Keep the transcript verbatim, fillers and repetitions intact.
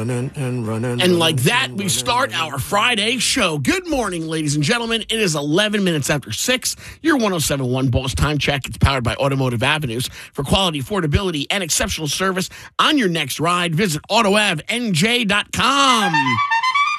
Running and running. And like that, we start our Friday show. Good morning, ladies and gentlemen. It is eleven minutes after six. Your one oh seven point one Boss Time Check. It's powered by Automotive Avenues. For quality, affordability, and exceptional service on your next ride, visit auto av n j dot com.